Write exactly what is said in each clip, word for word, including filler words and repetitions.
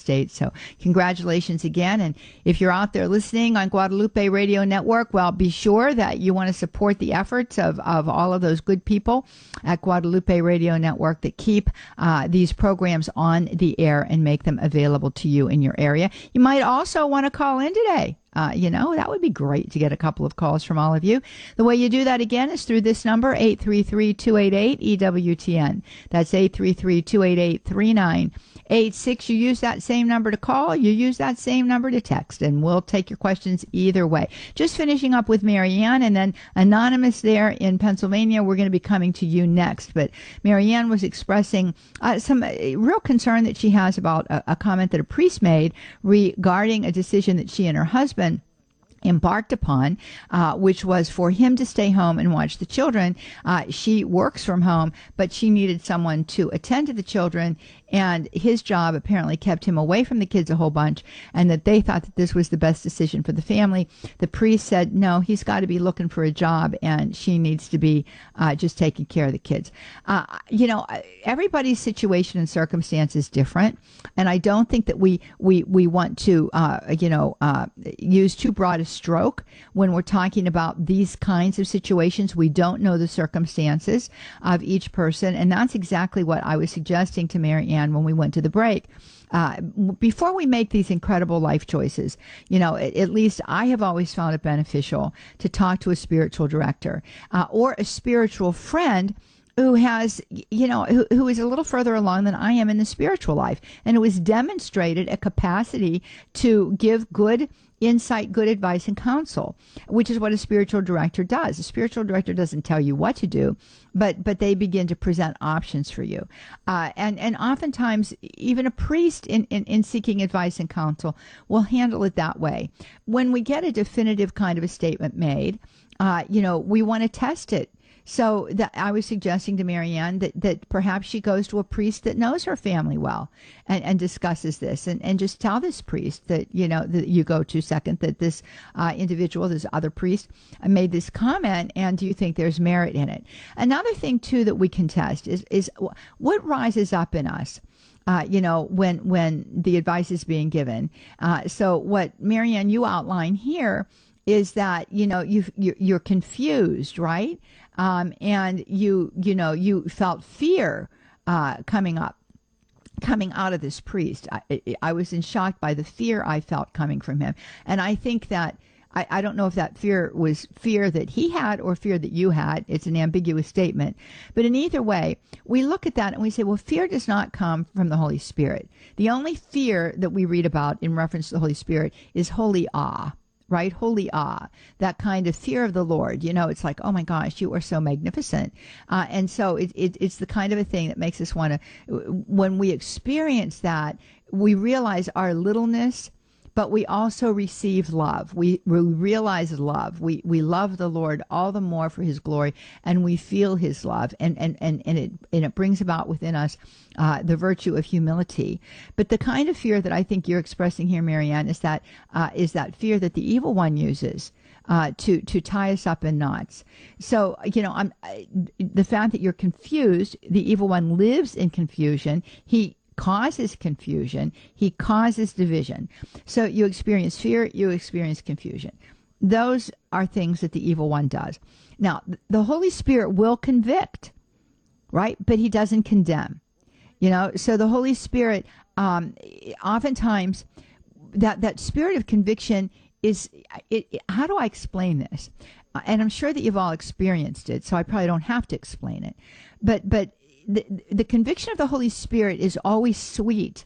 States. So congratulations again. And if you're out there listening on Guadalupe Radio Network, well, be sure that you want to support the efforts of, of all of those good people at Guadalupe Radio Network that keep uh, these programs on the air and make them available to you in your area. You might also want to call in today. Uh, you know, that would be great to get a couple of calls from all of you. The way you do that, again, is through this number, eight three three, two eight eight, E W T N. That's eight three three, two eight eight, three nine eight six. You use that same number to call. You use that same number to text, and we'll take your questions either way. Just finishing up with Marianne, and then Anonymous there in Pennsylvania. We're going to be coming to you next. But Marianne was expressing uh, some uh, real concern that she has about a, a comment that a priest made regarding a decision that she and her husband embarked upon, uh, which was for him to stay home and watch the children. Uh, she works from home, but she needed someone to attend to the children, and his job apparently kept him away from the kids a whole bunch, and that they thought that this was the best decision for the family. The priest said, no, he's got to be looking for a job, and she needs to be uh, just taking care of the kids. Uh, you know, everybody's situation and circumstance is different, and I don't think that we we we want to, uh, you know, uh, use too broad a stroke when we're talking about these kinds of situations. We don't know the circumstances of each person, and that's exactly what I was suggesting to Mary Ann when we went to the break. Uh, before we make these incredible life choices, you know, at, at least I have always found it beneficial to talk to a spiritual director uh, or a spiritual friend who has, you know, who, who is a little further along than I am in the spiritual life, and who has demonstrated a capacity to give good insight, good advice, and counsel, which is what a spiritual director does. A spiritual director doesn't tell you what to do, but but they begin to present options for you. Uh, and, and oftentimes, even a priest in, in, in seeking advice and counsel will handle it that way. When we get a definitive kind of a statement made, uh, you know, we want to test it. So that I was suggesting to Marianne that, that perhaps she goes to a priest that knows her family well and, and discusses this, and, and just tell this priest that, you know, that you go to second, that this uh, individual, this other priest, made this comment, and do you think there's merit in it? Another thing, too, that we can test is, is what rises up in us. Uh, you know, when when the advice is being given. Uh, so what, Marianne, you outline here is that, you know, you you're, you're confused, right? Um, and you, you know, you felt fear uh, coming up, coming out of this priest. I, I was in shock by the fear I felt coming from him. And I think that, I, I don't know if that fear was fear that he had or fear that you had. It's an ambiguous statement. But in either way, we look at that and we say, well, fear does not come from the Holy Spirit. The only fear that we read about in reference to the Holy Spirit is holy awe. Right? Holy awe, that kind of fear of the Lord. You know, it's like, oh my gosh, you are so magnificent. Uh, and so it, it, it's the kind of a thing that makes us want to, when we experience that, we realize our littleness, but we also receive love. We, we realize love. We we love the Lord all the more for his glory, and we feel his love, and, and, and, and, it, and it brings about within us uh, the virtue of humility. But the kind of fear that I think you're expressing here, Marianne, is that uh, is that fear that the evil one uses uh, to to tie us up in knots. So, you know, I'm, I, the fact that you're confused, the evil one lives in confusion. He causes confusion. He causes division. So you experience fear, you experience confusion. Those are things that the evil one does. Now, the Holy Spirit will convict, right? But he doesn't condemn. You know, so the Holy Spirit, um, oftentimes, that, that spirit of conviction is, it, it, how do I explain this? Uh, and I'm sure that you've all experienced it, so I probably don't have to explain it. But, but, The, the conviction of the Holy Spirit is always sweet,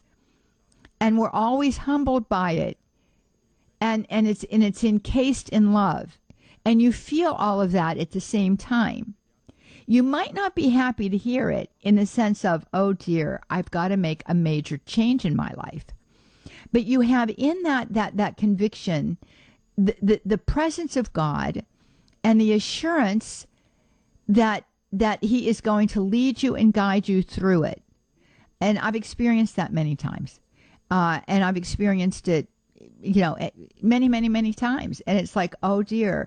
and we're always humbled by it, and and it's and it's encased in love, and you feel all of that at the same time. You might not be happy to hear it in the sense of, oh dear, I've got to make a major change in my life, but you have in that that that conviction the the, the presence of God and the assurance that that he is going to lead you and guide you through it. And I've experienced that many times. Uh, and I've experienced it, you know, many, many, many times. And it's like, oh dear,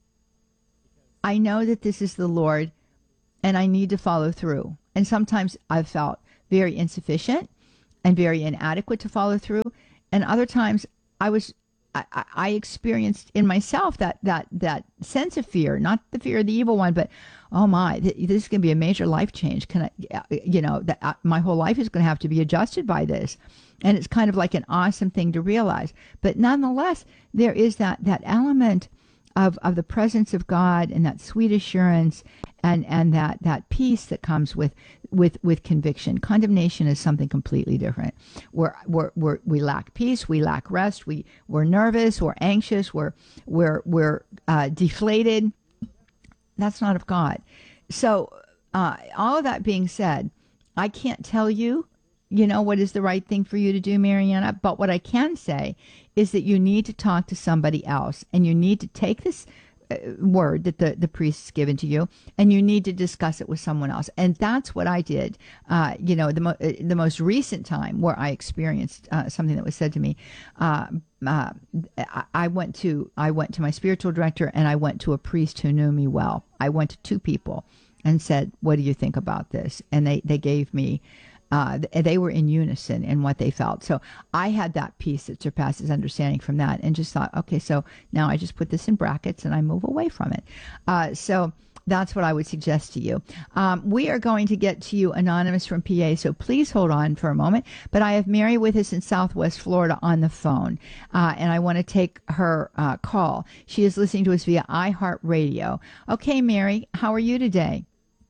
I know that this is the Lord and I need to follow through. And sometimes I've felt very insufficient. and very inadequate to follow through. And other times I was I, I experienced in myself that that that sense of fear, not the fear of the evil one, but oh my, th- this is going to be a major life change. Can I, you know, that uh, my whole life is going to have to be adjusted by this, and it's kind of like an awesome thing to realize. But nonetheless, there is that that element of of the presence of God and that sweet assurance and and that that peace that comes with with with conviction. Condemnation is something completely different. We're, we're, we're we lack peace, we lack rest, we we're nervous, we're anxious, we're we're we're uh, deflated. That's not of God. So uh, all of that being said, I can't tell you, you know, what is the right thing for you to do, Mariana. But what I can say is that you need to talk to somebody else, and you need to take this uh, word that the, the priest's given to you, and you need to discuss it with someone else. And that's what I did. Uh, you know, the, mo- uh, the most recent time where I experienced uh, something that was said to me, uh, uh, I, I went to I went to my spiritual director, and I went to a priest who knew me well. I went to two people and said, "What do you think about this?" And they, they gave me. Uh, they were in unison in what they felt. So I had that peace that surpasses understanding from that, and just thought, okay, so now I just put this in brackets and I move away from it. Uh, so that's what I would suggest to you. Um, we are going to get to you, Anonymous from P A, so please hold on for a moment. But I have Mary with us in Southwest Florida on the phone, uh, and I want to take her uh, call. She is listening to us via iHeartRadio. Okay, Mary, how are you today?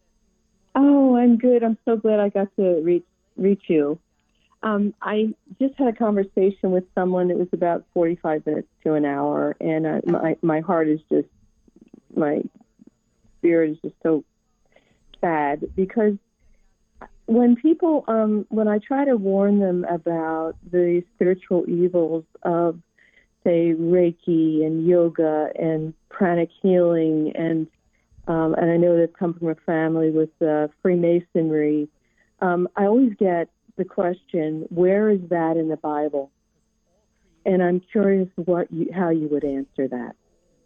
Oh, I'm good. I'm so glad I got to reach reach you. Um, I just had a conversation with someone. It was about forty-five minutes to an hour, and uh, my my heart is just, my spirit is just so sad, because when people, um, when I try to warn them about the spiritual evils of, say, Reiki and yoga and pranic healing, and um, and I know they've come from a family with uh, Freemasonry, um, I always get the question, where is that in the Bible? And I'm curious what you, how you would answer that.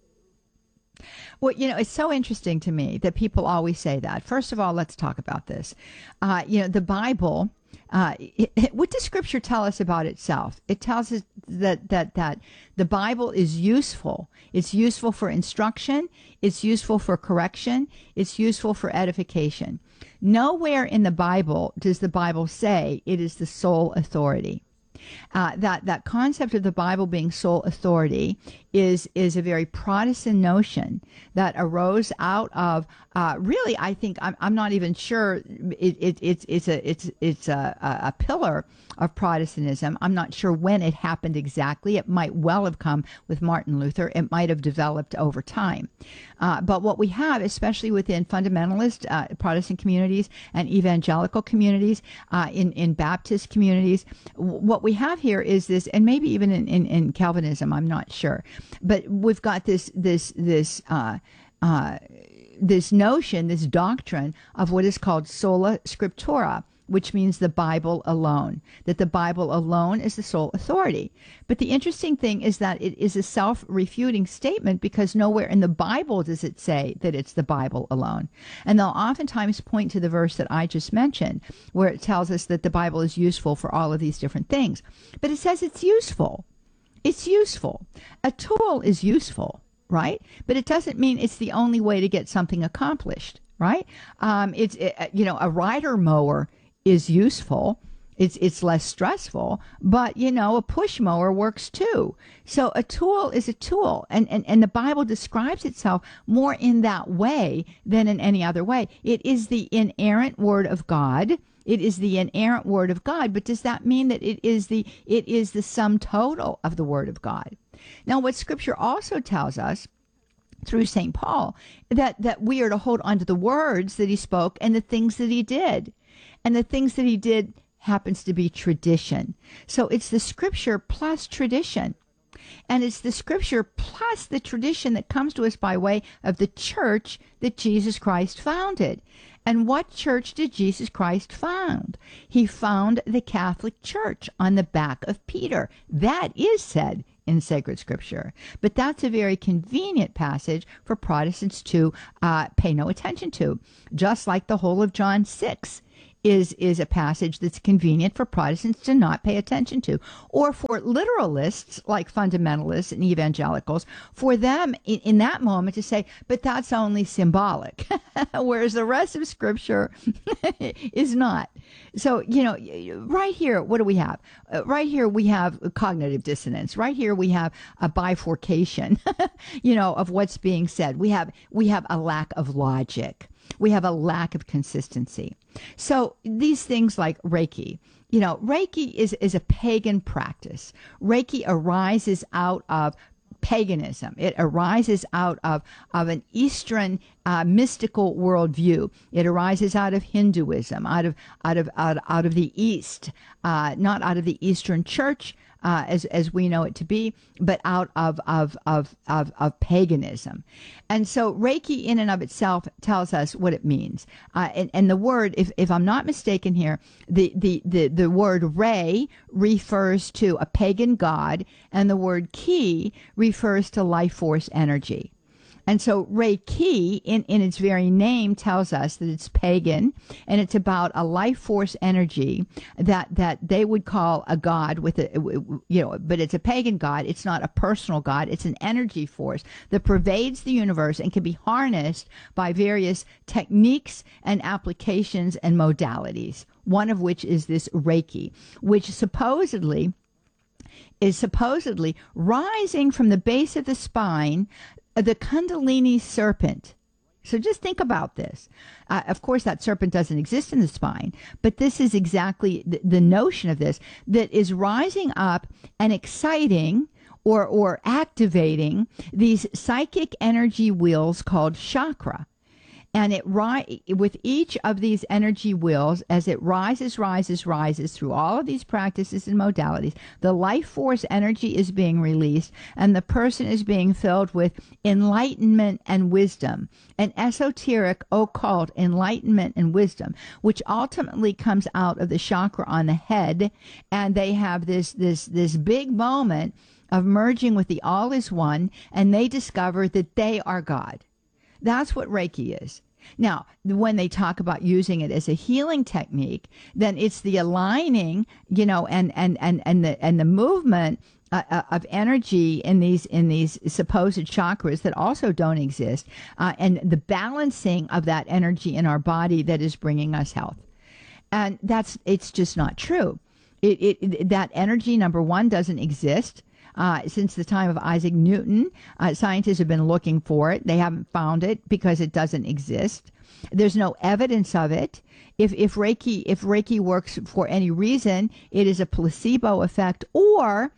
Well, you know, it's so interesting to me that people always say that. First of all, let's talk about this. Uh, you know, the Bible, uh, it, it, what does Scripture tell us about itself? It tells us that, that, that the Bible is useful. It's useful for instruction. It's useful for correction. It's useful for edification. Nowhere in the Bible does the Bible say it is the sole authority. Uh, that that concept of the Bible being sole authority is is a very Protestant notion that arose out of uh, really, I think I'm I'm not even sure it, it it's it's a it's it's a, a pillar of Protestantism. I'm not sure when it happened exactly. It might well have come with Martin Luther. It might have developed over time. Uh, but what we have, especially within fundamentalist uh, Protestant communities and evangelical communities, uh, in in Baptist communities, w- what we have here is this, and maybe even in, in, in Calvinism, I'm not sure, but we've got this this this uh, uh, this notion, this doctrine of what is called sola scriptura, which means the Bible alone, that the Bible alone is the sole authority. But the interesting thing is that it is a self-refuting statement, because nowhere in the Bible does it say that it's the Bible alone. And they'll oftentimes point to the verse that I just mentioned, where it tells us that the Bible is useful for all of these different things. But it says it's useful. It's useful. A tool is useful, right? But it doesn't mean it's the only way to get something accomplished, right? Um, it's, it, you know, a rider mower is useful. It's it's less stressful, but you know, a push mower works too. So a tool is a tool, and, and, and the Bible describes itself more in that way than in any other way. It is the inerrant word of God. It is the inerrant word of God, but does that mean that it is the it is the sum total of the word of God? Now, what Scripture also tells us through Saint Paul, that that we are to hold on to the words that he spoke and the things that he did. And the things that he did happens to be tradition. So it's the Scripture plus tradition. And it's the Scripture plus the tradition that comes to us by way of the church that Jesus Christ founded. And what church did Jesus Christ found? He found the Catholic Church on the back of Peter. That is said in sacred Scripture. But that's a very convenient passage for Protestants to uh, pay no attention to, just like the whole of John six is is a passage that's convenient for Protestants to not pay attention to, or for literalists like fundamentalists and evangelicals, for them in, in that moment to say, but that's only symbolic, whereas the rest of Scripture is not. So, you know, right here, what do we have? Uh, right here, we have cognitive dissonance. Right here, we have a bifurcation, you know, of what's being said. We have we have a lack of logic. We have a lack of consistency. So these things like Reiki, you know, Reiki is, is a pagan practice. Reiki arises out of paganism. It arises out of, of an Eastern uh, mystical worldview. It arises out of Hinduism, out of out of out, out of the East, uh, not out of the Eastern Church uh, as as we know it to be, but out of of of of, of paganism. And so Reiki, in and of itself, tells us what it means. Uh, and, and the word, if if I'm not mistaken here, the the the the word Re refers to a pagan god, and the word Ki refers to life force energy. And so Reiki, in, in its very name, tells us that it's pagan, and it's about a life force energy that, that they would call a god with a, you know, but it's a pagan god. It's not a personal god. It's an energy force that pervades the universe and can be harnessed by various techniques and applications and modalities, one of which is this Reiki, which supposedly is supposedly rising from the base of the spine, the Kundalini serpent. So just think about this. Uh, of course, that serpent doesn't exist in the spine, but this is exactly the, the notion of this that is rising up and exciting or, or activating these psychic energy wheels called chakra. And it ri- with each of these energy wheels, as it rises, rises, rises through all of these practices and modalities, the life force energy is being released, and the person is being filled with enlightenment and wisdom, an esoteric, occult enlightenment and wisdom, which ultimately comes out of the chakra on the head, and they have this this this big moment of merging with the all is one, and they discover that they are God. That's what Reiki is. Now, when they talk about using it as a healing technique, then it's the aligning, you know, and and and and the and the movement uh, of energy in these in these supposed chakras that also don't exist, uh, and the balancing of that energy in our body that is bringing us health. And that's it's just not true. It, it that energy, number one, doesn't exist. Uh, since the time of Isaac Newton, uh, scientists have been looking for it. They haven't found it because it doesn't exist. There's no evidence of it. If if Reiki if Reiki works for any reason, it is a placebo effect, or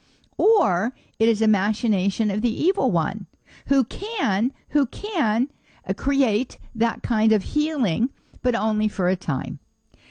or it is a machination of the evil one, who can who can uh, create that kind of healing, but only for a time.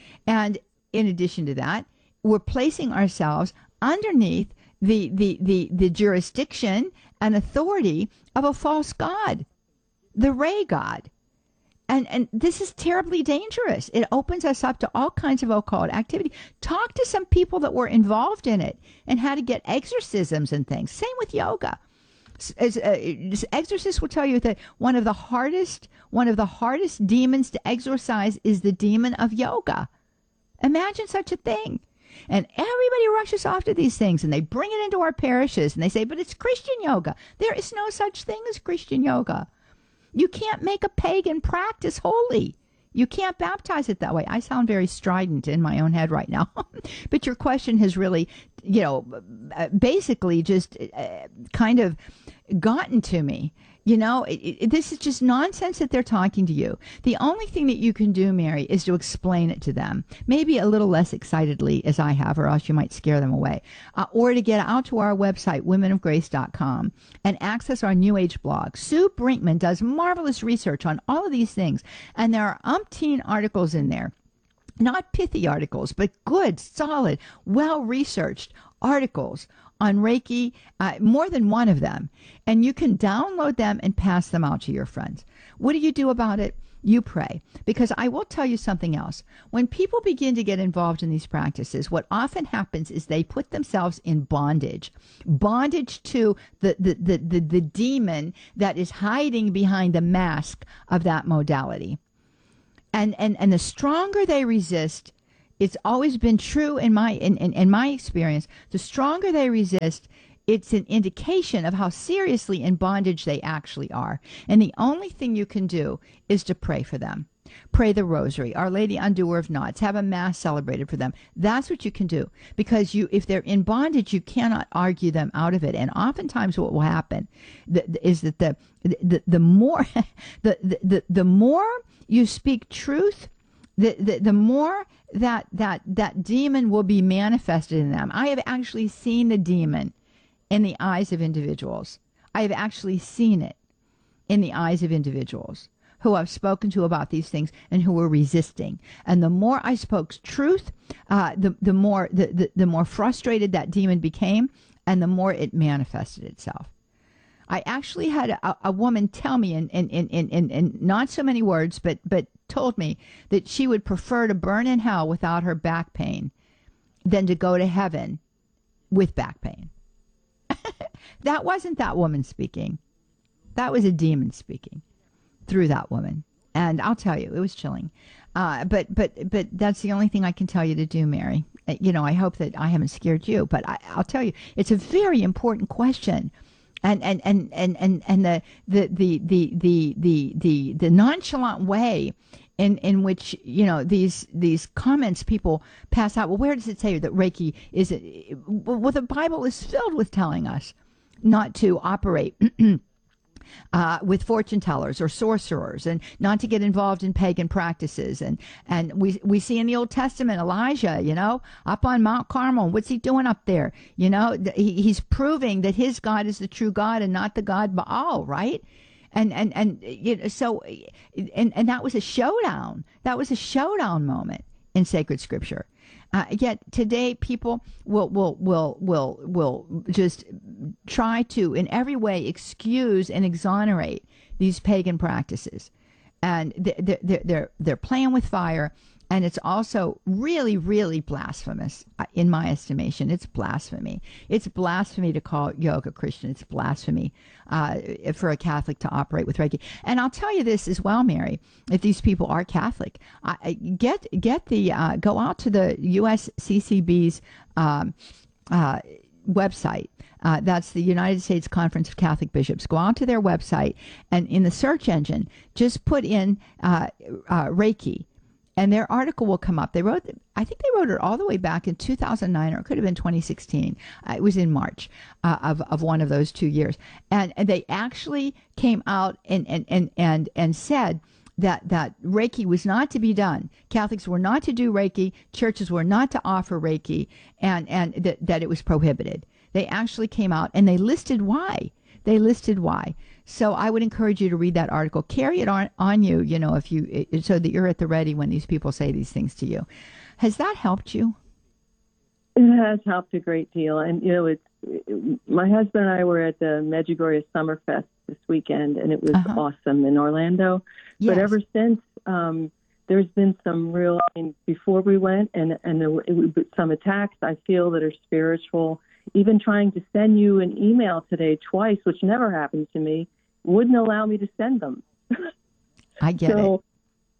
And in addition to that, we're placing ourselves underneath the, the, the, the jurisdiction and authority of a false god, the Ray god. And, and this is terribly dangerous. It opens us up to all kinds of occult activity. Talk to some people that were involved in it and how to get exorcisms and things. Same with yoga. As, uh, exorcists will tell you that one of the hardest, one of the hardest demons to exorcise is the demon of yoga. Imagine such a thing. And everybody rushes off to these things, and they bring it into our parishes, and they say, but it's Christian yoga. There is no such thing as Christian yoga. You can't make a pagan practice holy. You can't baptize it that way. I sound very strident in my own head right now. But your question has really, you know, basically just uh, kind of gotten to me. You know, it, it, this is just nonsense that they're talking to you. The only thing that you can do, Mary, is to explain it to them, maybe a little less excitedly as I have, or else you might scare them away, uh, or to get out to our website, women of grace dot com, and access our New Age blog. Sue Brinkman does marvelous research on all of these things, and there are umpteen articles in there. Not pithy articles, but good, solid, well-researched articles on Reiki, uh, more than one of them. And you can download them and pass them out to your friends. What do you do about it? You pray. Because I will tell you something else. When people begin to get involved in these practices, what often happens is they put themselves in bondage. Bondage to the, the, the, the, the demon that is hiding behind the mask of that modality. And, and, and the stronger they resist, It's always been true in my in, in, in my experience. The stronger they resist, it's an indication of how seriously in bondage they actually are. And the only thing you can do is to pray for them. Pray the rosary, Our Lady Undoer of Knots, have a mass celebrated for them. That's what you can do. Because you, if they're in bondage, you cannot argue them out of it. And oftentimes what will happen is that the the, the more the, the, the, the more you speak truth, the, the, the more that, that that demon will be manifested in them. I have actually seen the demon in the eyes of individuals. I have actually seen it in the eyes of individuals who I've spoken to about these things and who were resisting. And the more I spoke truth, uh, the the more the, the, the more frustrated that demon became, and the more it manifested itself. I actually had a, a woman tell me in, in, in, in, in not so many words, but, but told me that she would prefer to burn in hell without her back pain than to go to heaven with back pain. That wasn't that woman speaking. That was a demon speaking through that woman. And I'll tell you, it was chilling. Uh, but but but that's the only thing I can tell you to do, Mary. Uh, You know, I hope that I haven't scared you, but I, I'll tell you, it's a very important question. And and, and, and, and, and the, the, the, the, the, the, the, the nonchalant way in, in which, you know, these these comments people pass out. Well, where does it say that Reiki is it? Well, the Bible is filled with telling us not to operate Uh, with fortune tellers or sorcerers, and not to get involved in pagan practices. And, and we we see in the Old Testament, Elijah, you know, up on Mount Carmel, what's he doing up there? You know, he, he's proving that his God is the true God and not the God Baal, right? And, and, and, you know, so, and, and that was a showdown. That was a showdown moment in sacred scripture. Uh, yet today, people will will will will will just try to, in every way, excuse and exonerate these pagan practices, and they're they're they're, they're playing with fire. And it's also really, really blasphemous, in my estimation. It's blasphemy. It's blasphemy to call yoga Christian. It's blasphemy uh, for a Catholic to operate with Reiki. And I'll tell you this as well, Mary. If these people are Catholic, I, get get the uh, go out to the U S C C B's um, uh, website. Uh, that's the United States Conference of Catholic Bishops. Go out to their website, and in the search engine, just put in uh, uh, Reiki. And their article will come up. They wrote, I think they wrote it all the way back in two thousand nine, or it could have been twenty sixteen. Uh, it was in March uh, of, of one of those two years. And, and they actually came out and, and, and, and, and said that, that Reiki was not to be done. Catholics were not to do Reiki. Churches were not to offer Reiki, and, and that, that it was prohibited. They actually came out and they listed why. They listed why. So I would encourage you to read that article. Carry it on, on you, you know, if you, so that you're at the ready when these people say these things to you. Has that helped you? It has helped a great deal. And, you know, it's, it, my husband and I were at the Medjugorje Summerfest this weekend, and it was uh-huh. awesome in Orlando. Yes. But ever since, um, there's been some real, I mean, before we went, and, and there were some attacks I feel that are spiritual. Even trying to send you an email today twice, which never happened to me, wouldn't allow me to send them. I get so, it.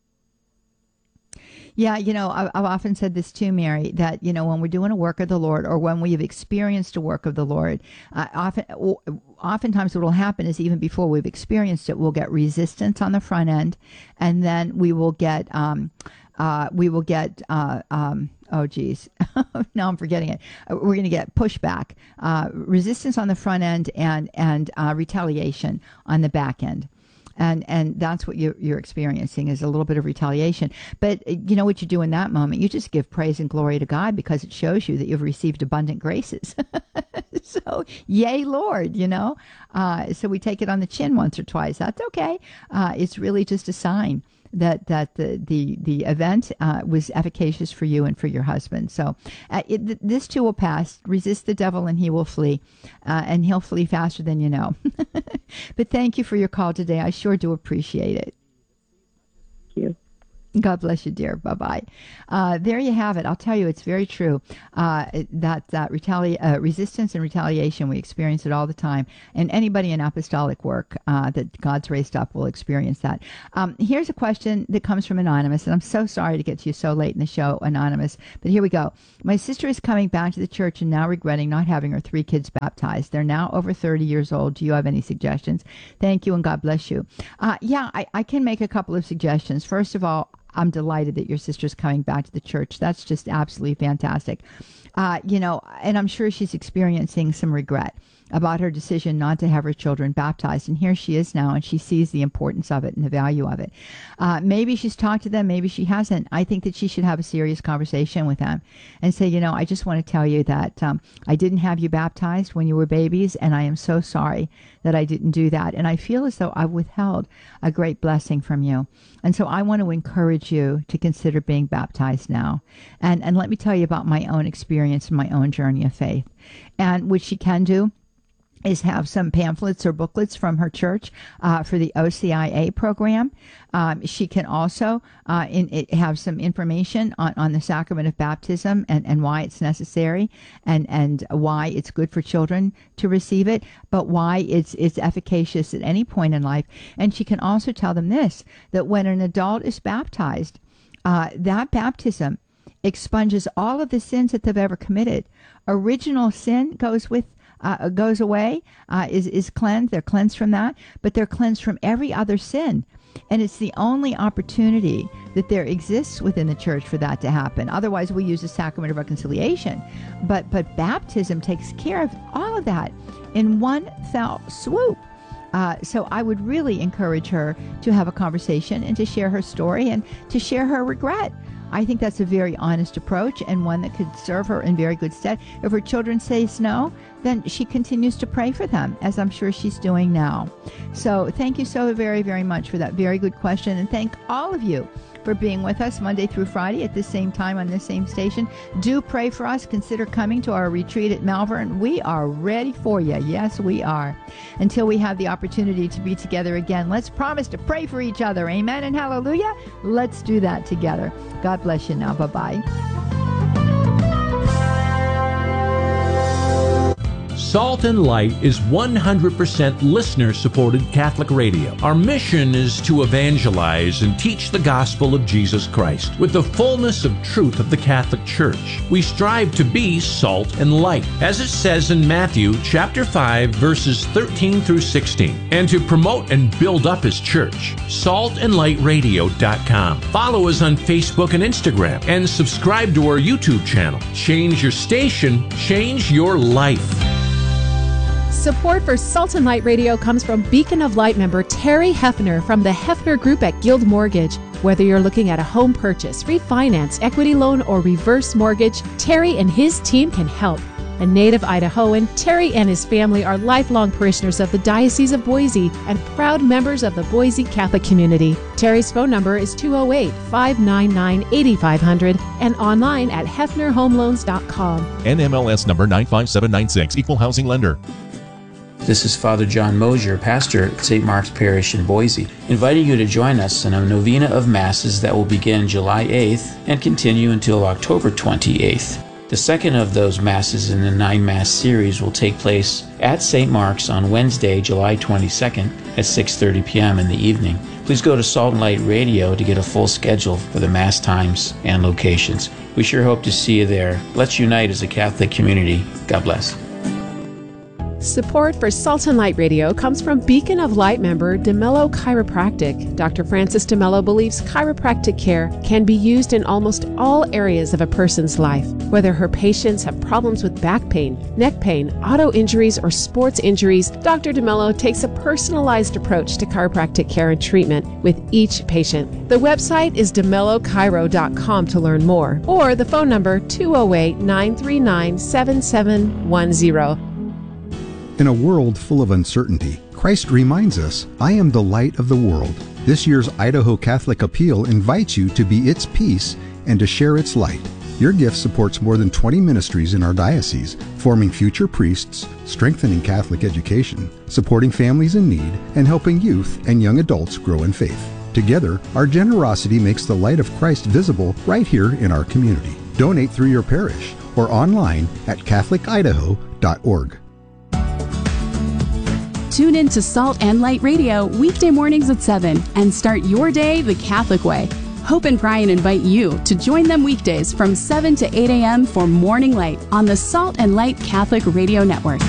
Yeah, you know, I've often said this too, Mary, that, you know, when we're doing a work of the Lord, or when we have experienced a work of the Lord, uh, often, oftentimes what will happen is, even before we've experienced it, we'll get resistance on the front end, and then we will get, um, uh, we will get, uh, um, oh, geez, now I'm forgetting it. We're going to get pushback, uh, resistance on the front end, and and uh, retaliation on the back end. And and that's what you're, you're experiencing, is a little bit of retaliation. But you know what you do in that moment? You just give praise and glory to God, because it shows you that you've received abundant graces. So, yay, Lord, you know. Uh, so we take it on the chin once or twice. That's okay. Uh, it's really just a sign that that the the, the event uh, was efficacious for you and for your husband. So uh, it, this too will pass. Resist the devil and he will flee, uh, and he'll flee faster than you know. But thank you for your call today. I sure do appreciate it. Thank you. God bless you, dear. Bye-bye. Uh, there you have it. I'll tell you, it's very true. Uh, that that retali- uh, resistance and retaliation, we experience it all the time. And anybody in apostolic work uh, that God's raised up will experience that. Um, here's a question that comes from Anonymous, and I'm so sorry to get to you so late in the show, Anonymous, but here we go. My sister is coming back to the church and now regretting not having her three kids baptized. They're now over thirty years old. Do you have any suggestions? Thank you, and God bless you. Uh, yeah, I, I can make a couple of suggestions. First of all, I'm delighted that your sister's coming back to the church. That's just absolutely fantastic. Uh, you know, and I'm sure she's experiencing some regret about her decision not to have her children baptized. And here she is now, and she sees the importance of it and the value of it. Uh, maybe she's talked to them, maybe she hasn't. I think that she should have a serious conversation with them and say, you know, I just want to tell you that um, I didn't have you baptized when you were babies, and I am so sorry that I didn't do that. And I feel as though I've withheld a great blessing from you. And so I want to encourage you to consider being baptized now. And, and let me tell you about my own experience and my own journey of faith. And what she can do is have some pamphlets or booklets from her church uh, for the O C I A program. Um, she can also uh, in, it have some information on, on the sacrament of baptism and, and why it's necessary and, and why it's good for children to receive it, but why it's, it's efficacious at any point in life. And she can also tell them this, that when an adult is baptized, uh, that baptism expunges all of the sins that they've ever committed. Original sin goes with Uh, goes away, uh, is, is cleansed. They're cleansed from that, but they're cleansed from every other sin. And it's the only opportunity that there exists within the church for that to happen. Otherwise, we use the sacrament of reconciliation. But, but baptism takes care of all of that in one fell swoop. Uh, so I would really encourage her to have a conversation and to share her story and to share her regret. I think that's a very honest approach and one that could serve her in very good stead. If her children says no, then she continues to pray for them, as I'm sure she's doing now. So thank you so very, very much for that very good question. And thank all of you for being with us Monday through Friday at the same time on this same station. Do pray for us. Consider coming to our retreat at Malvern. We are ready for you. Yes, we are. Until we have the opportunity to be together again, let's promise to pray for each other. Amen and hallelujah. Let's do that together. God bless you now. Bye-bye. Salt and Light is one hundred percent listener-supported Catholic radio. Our mission is to evangelize and teach the gospel of Jesus Christ with the fullness of truth of the Catholic Church. We strive to be salt and light, as it says in Matthew chapter five, verses thirteen through sixteen, and to promote and build up His church. salt and light radio dot com. Follow us on Facebook and Instagram, and subscribe to our YouTube channel. Change your station, change your life. Support for Salt and Light Radio comes from Beacon of Light member Terry Hefner from the Hefner Group at Guild Mortgage. Whether you're looking at a home purchase, refinance, equity loan, or reverse mortgage, Terry and his team can help. A native Idahoan, Terry and his family are lifelong parishioners of the Diocese of Boise and proud members of the Boise Catholic community. Terry's phone number is two oh eight, five nine nine, eight five zero zero and online at hefner home loans dot com. N M L S number nine five seven nine six, Equal Housing Lender. This is Father John Mosier, pastor at Saint Mark's Parish in Boise, inviting you to join us in a novena of Masses that will begin July eighth and continue until October twenty-eighth. The second of those Masses in the nine-Mass series will take place at Saint Mark's on Wednesday, July twenty-second at six thirty p.m. in the evening. Please go to Salt and Light Radio to get a full schedule for the Mass times and locations. We sure hope to see you there. Let's unite as a Catholic community. God bless. Support for Salt and Light Radio comes from Beacon of Light member DeMello Chiropractic. Doctor Francis DeMello believes chiropractic care can be used in almost all areas of a person's life. Whether her patients have problems with back pain, neck pain, auto injuries, or sports injuries, Doctor DeMello takes a personalized approach to chiropractic care and treatment with each patient. The website is de mello chiro dot com to learn more, or the phone number two oh eight, nine three nine, seven seven one zero. In a world full of uncertainty, Christ reminds us, I am the light of the world. This year's Idaho Catholic Appeal invites you to be its peace and to share its light. Your gift supports more than twenty ministries in our diocese, forming future priests, strengthening Catholic education, supporting families in need, and helping youth and young adults grow in faith. Together, our generosity makes the light of Christ visible right here in our community. Donate through your parish or online at catholic idaho dot org. Tune in to Salt and Light Radio weekday mornings at seven and start your day the Catholic way. Hope and Brian invite you to join them weekdays from seven to eight a.m. for Morning Light on the Salt and Light Catholic Radio Network.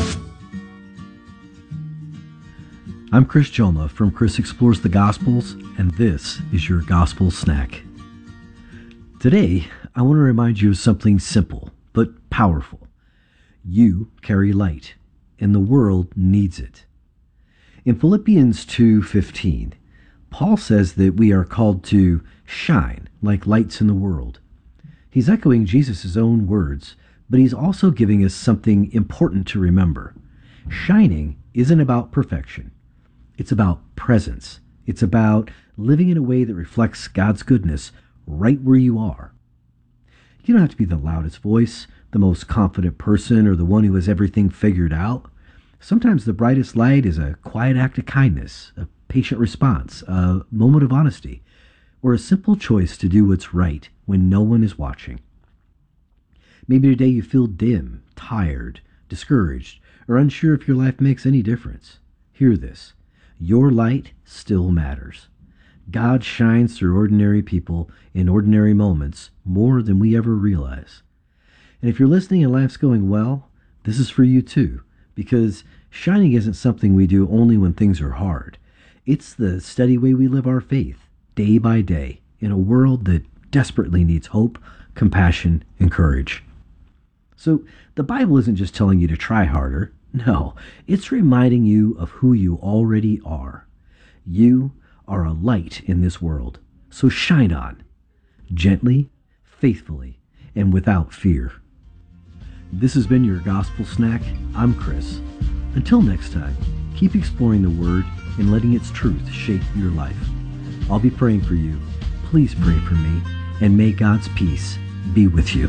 I'm Chris Joma from Chris Explores the Gospels, and this is your Gospel Snack. Today, I want to remind you of something simple but powerful. You carry light, and the world needs it. In Philippians two fifteen, Paul says that we are called to shine like lights in the world. He's echoing Jesus' own words, but he's also giving us something important to remember. Shining isn't about perfection. It's about presence. It's about living in a way that reflects God's goodness right where you are. You don't have to be the loudest voice, the most confident person, or the one who has everything figured out. Sometimes the brightest light is a quiet act of kindness, a patient response, a moment of honesty, or a simple choice to do what's right when no one is watching. Maybe today you feel dim, tired, discouraged, or unsure if your life makes any difference. Hear this. Your light still matters. God shines through ordinary people in ordinary moments more than we ever realize. And if you're listening and life's going well, this is for you too, because shining isn't something we do only when things are hard. It's the steady way we live our faith, day by day, in a world that desperately needs hope, compassion, and courage. So the Bible isn't just telling you to try harder. No, it's reminding you of who you already are. You are a light in this world, so shine on, gently, faithfully, and without fear. This has been your Gospel Snack. I'm Chris. Until next time, keep exploring the Word and letting its truth shape your life. I'll be praying for you. Please pray for me, and may God's peace be with you.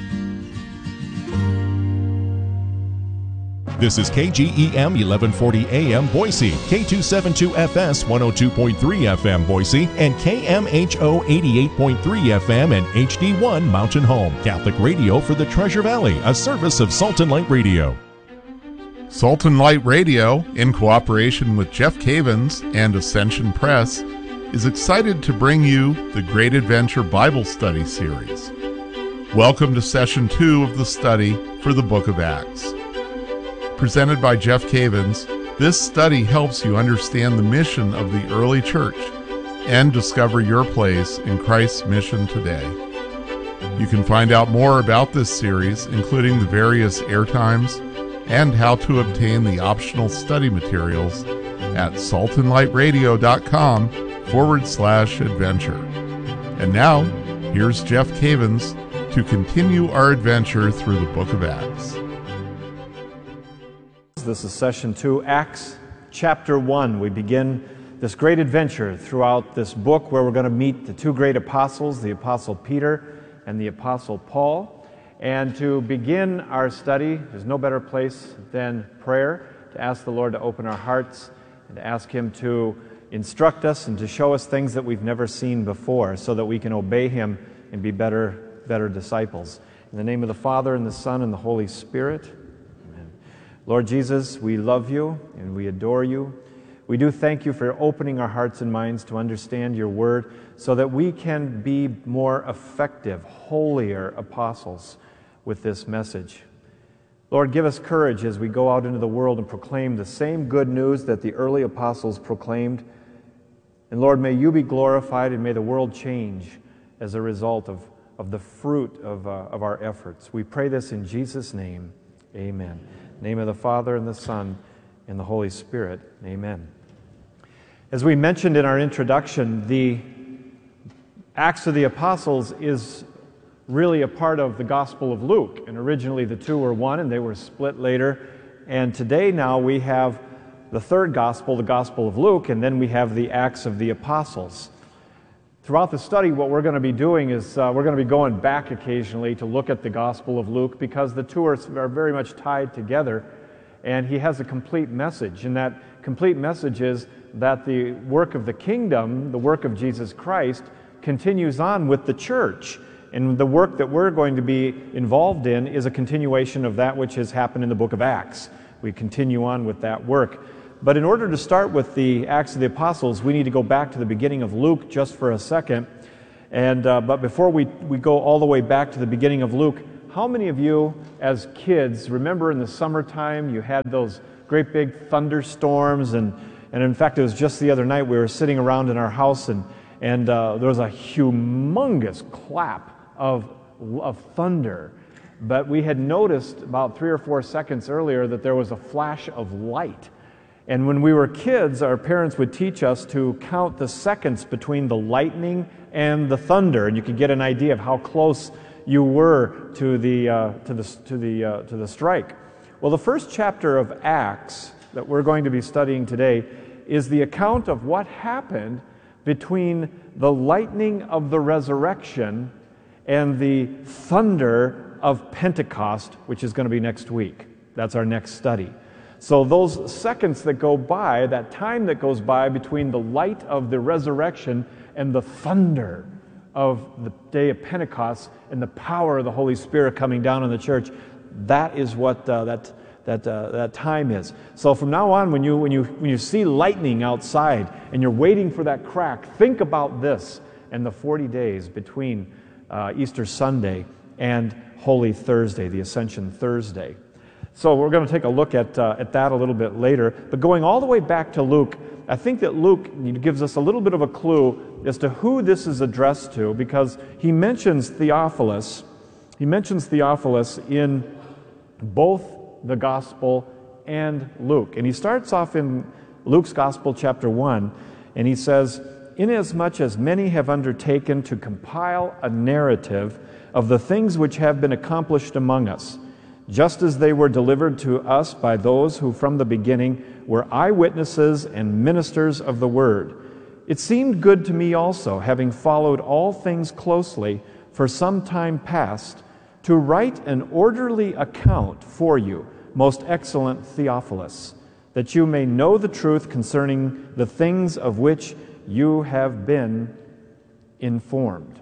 This is K G E M eleven forty A M Boise, K two seventy-two F S one oh two point three F M Boise, and K M H O eighty-eight point three F M and H D one Mountain Home. Catholic radio for the Treasure Valley, a service of Salt and Light Radio. Salt and Light Radio, in cooperation with Jeff Cavins and Ascension Press, is excited to bring you the Great Adventure Bible Study Series. Welcome to Session two of the study for the Book of Acts. Presented by Jeff Cavins, this study helps you understand the mission of the early church and discover your place in Christ's mission today. You can find out more about this series, including the various airtimes and how to obtain the optional study materials at saltandlightradio.com forward slash adventure. And now, here's Jeff Cavins to continue our adventure through the Book of Acts. This is Session two, Acts Chapter one. We begin this great adventure throughout this book where we're going to meet the two great apostles, the Apostle Peter and the Apostle Paul. And to begin our study, there's no better place than prayer, to ask the Lord to open our hearts and to ask Him to instruct us and to show us things that we've never seen before so that we can obey Him and be better, better disciples. In the name of the Father, and the Son, and the Holy Spirit. Lord Jesus, we love you and we adore you. We do thank you for opening our hearts and minds to understand your word so that we can be more effective, holier apostles with this message. Lord, give us courage as we go out into the world and proclaim the same good news that the early apostles proclaimed. And Lord, may you be glorified and may the world change as a result of, of the fruit of, uh, of our efforts. We pray this in Jesus' name. Amen. In the name of the Father, and the Son, and the Holy Spirit. Amen. As we mentioned in our introduction, the Acts of the Apostles is really a part of the Gospel of Luke. And originally the two were one, and they were split later. And today now we have the third Gospel, the Gospel of Luke, and then we have the Acts of the Apostles. Throughout the study, what we're going to be doing is uh, we're going to be going back occasionally to look at the Gospel of Luke because the two are, are very much tied together, and he has a complete message. And that complete message is that the work of the kingdom, the work of Jesus Christ, continues on with the church. And the work that we're going to be involved in is a continuation of that which has happened in the book of Acts. We continue on with that work. But in order to start with the Acts of the Apostles, we need to go back to the beginning of Luke just for a second. And uh, but before we, we go all the way back to the beginning of Luke, how many of you as kids remember in the summertime you had those great big thunderstorms? And, and in fact, it was just the other night we were sitting around in our house and, and uh, there was a humongous clap of, of thunder. But we had noticed about three or four seconds earlier that there was a flash of light. And when we were kids, our parents would teach us to count the seconds between the lightning and the thunder, and you could get an idea of how close you were to the uh, to the to the uh, to the strike. Well, the first chapter of Acts that we're going to be studying today is the account of what happened between the lightning of the resurrection and the thunder of Pentecost, which is going to be next week. That's our next study. So those seconds that go by, that time that goes by between the light of the resurrection and the thunder of the day of Pentecost and the power of the Holy Spirit coming down on the church, that is what uh, that that uh, that time is. So from now on, when you when you when you see lightning outside and you're waiting for that crack, think about this and the forty days between uh, Easter Sunday and Holy Thursday, the Ascension Thursday. So we're going to take a look at uh, at that a little bit later. But going all the way back to Luke, I think that Luke gives us a little bit of a clue as to who this is addressed to, because he mentions Theophilus. He mentions Theophilus in both the Gospel and Luke. And he starts off in Luke's Gospel, chapter one, and he says, "Inasmuch as many have undertaken to compile a narrative of the things which have been accomplished among us, just as they were delivered to us by those who from the beginning were eyewitnesses and ministers of the word. It seemed good to me also, having followed all things closely for some time past, to write an orderly account for you, most excellent Theophilus, that you may know the truth concerning the things of which you have been informed."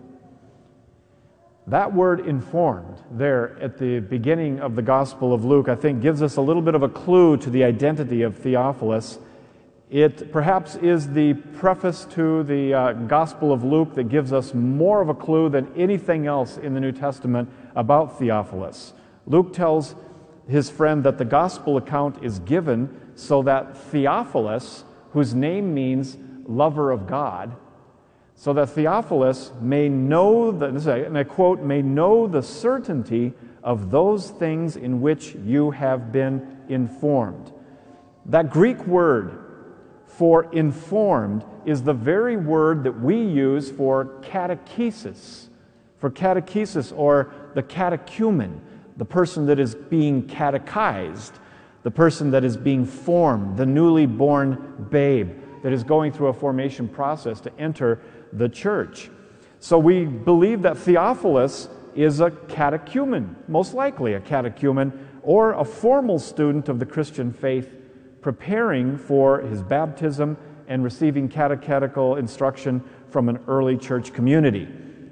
That word "informed" there at the beginning of the Gospel of Luke, I think, gives us a little bit of a clue to the identity of Theophilus. It perhaps is the preface to the uh, Gospel of Luke that gives us more of a clue than anything else in the New Testament about Theophilus. Luke tells his friend that the Gospel account is given so that Theophilus, whose name means lover of God, so that Theophilus may know, the, and I quote, may know the certainty of those things in which you have been informed. That Greek word for informed is the very word that we use for catechesis, for catechesis or the catechumen, the person that is being catechized, the person that is being formed, the newly born babe that is going through a formation process to enter the church. So we believe that Theophilus is a catechumen, most likely a catechumen, or a formal student of the Christian faith, preparing for his baptism and receiving catechetical instruction from an early church community.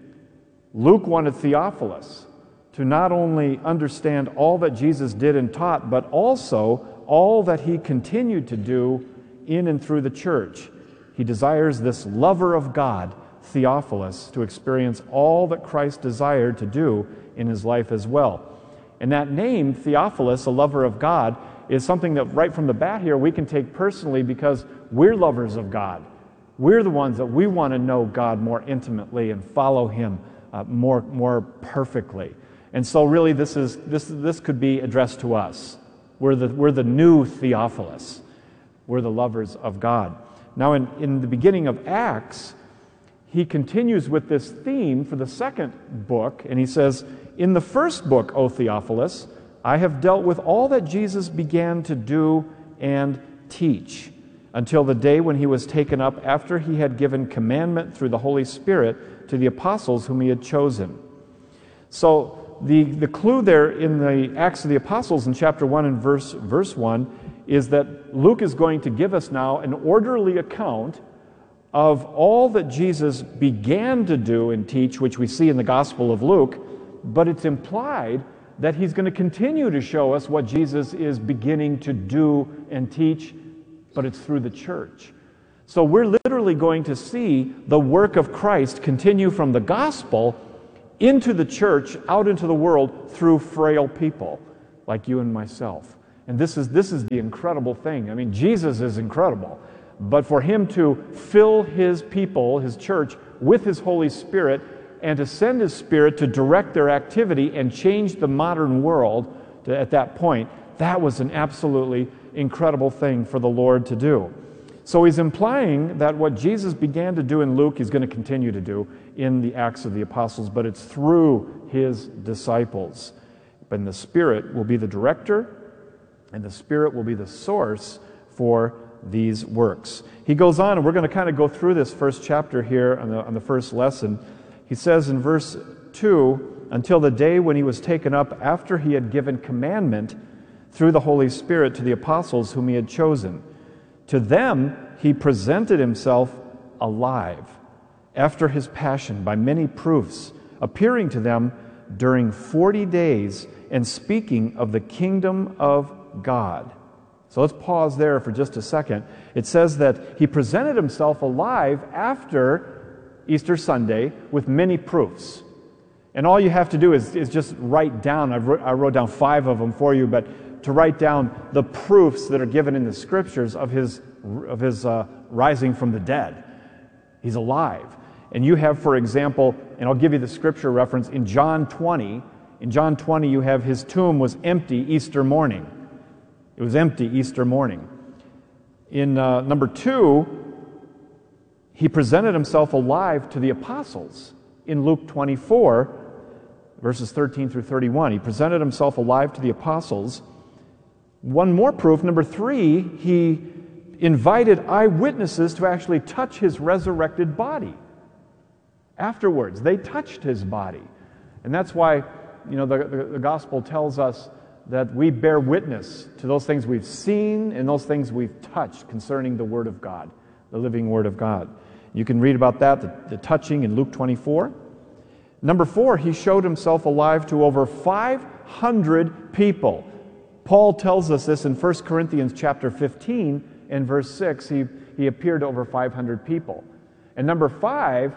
Luke wanted Theophilus to not only understand all that Jesus did and taught, but also all that he continued to do in and through the church. He desires this lover of God, Theophilus, to experience all that Christ desired to do in his life as well. And that name, Theophilus, a lover of God, is something that right from the bat here we can take personally because we're lovers of God. We're the ones that we want to know God more intimately and follow him uh, more, more perfectly. And so really this is this this could be addressed to us. We're the we're the new Theophilus. We're the lovers of God. Now, in, in the beginning of Acts, he continues with this theme for the second book, and he says, "In the first book, O Theophilus, I have dealt with all that Jesus began to do and teach, until the day when he was taken up after he had given commandment through the Holy Spirit to the apostles whom he had chosen." So the, the clue there in the Acts of the Apostles in chapter one and verse, verse one is that Luke is going to give us now an orderly account of all that Jesus began to do and teach, which we see in the Gospel of Luke, but it's implied that he's going to continue to show us what Jesus is beginning to do and teach, but it's through the church. So we're literally going to see the work of Christ continue from the gospel into the church, out into the world through frail people like you and myself. And this is this is the incredible thing. I mean, Jesus is incredible, but for him to fill his people, his church, with his Holy Spirit and to send his Spirit to direct their activity and change the modern world to, at that point, that was an absolutely incredible thing for the Lord to do. So he's implying that what Jesus began to do in Luke, he's going to continue to do in the Acts of the Apostles, but it's through his disciples. And the Spirit will be the director, and the Spirit will be the source for these works. He goes on, and we're going to kind of go through this first chapter here on the, on the first lesson. He says in verse two, until the day when he was taken up after he had given commandment through the Holy Spirit to the apostles whom he had chosen. To them he presented himself alive after his passion by many proofs, appearing to them during forty days and speaking of the kingdom of God. So let's pause there for just a second. It says that he presented himself alive after Easter Sunday with many proofs. And all you have to do is, is just write down, I've wrote, I wrote down five of them for you, but to write down the proofs that are given in the scriptures of his of his uh, rising from the dead. He's alive. And you have, for example, and I'll give you the scripture reference, in John twenty, in John twenty you have his tomb was empty Easter morning. It was empty Easter morning. In uh, number two, he presented himself alive to the apostles. In Luke twenty-four, verses thirteen through thirty-one, he presented himself alive to the apostles. One more proof, number three, he invited eyewitnesses to actually touch his resurrected body. Afterwards, they touched his body. And that's why, you know, the, the, the gospel tells us that we bear witness to those things we've seen and those things we've touched concerning the Word of God, the living Word of God. You can read about that, the, the touching in Luke twenty-four. Number four, he showed himself alive to over five hundred people. Paul tells us this in First Corinthians chapter fifteen and verse six. He, he appeared to over five hundred people. And number five,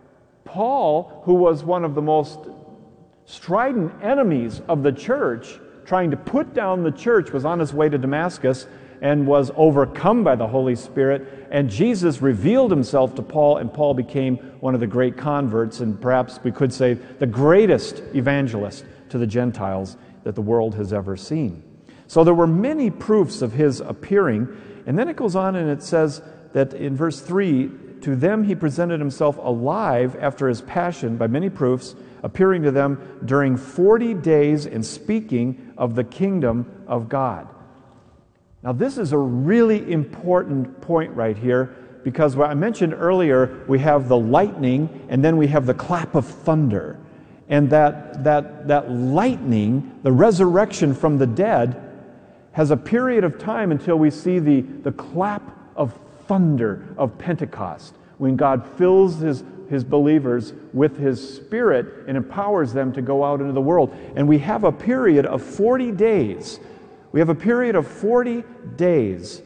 Paul, who was one of the most strident enemies of the church, trying to put down the church, was on his way to Damascus and was overcome by the Holy Spirit. And Jesus revealed himself to Paul, and Paul became one of the great converts, and perhaps we could say the greatest evangelist to the Gentiles that the world has ever seen. So there were many proofs of his appearing. And then it goes on and it says that in verse three, to them he presented himself alive after his passion by many proofs, appearing to them during forty days and speaking of the kingdom of God. Now this is a really important point right here, because what I mentioned earlier, we have the lightning and then we have the clap of thunder. And that, that, that lightning, the resurrection from the dead, has a period of time until we see the, the clap of thunder of Pentecost, when God fills his, his believers with his Spirit and empowers them to go out into the world. And we have a period of forty days. We have a period of forty days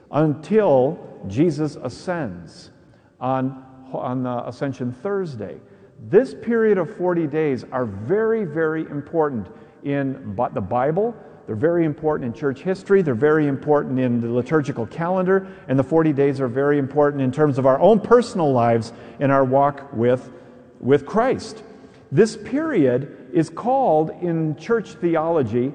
until Jesus ascends on, on uh, Ascension Thursday. This period of forty days are very, very important in the Bible. They're very important in church history. They're very important in the liturgical calendar. And the forty days are very important in terms of our own personal lives and our walk with, with Christ. This period is called in church theology